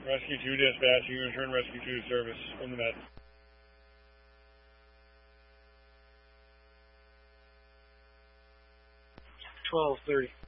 Rescue 2 dispatch, you return Rescue 2 to service from the med. 12:30.